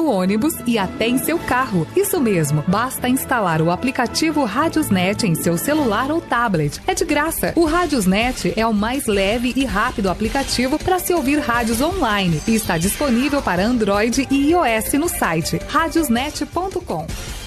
no ônibus e até em seu carro. Isso mesmo, basta instalar o aplicativo Radiosnet em seu celular ou tablet. É de graça. O Radiosnet é o mais leve e rápido aplicativo para se ouvir rádios online e está disponível para Android e iOS no site radiosnet.com.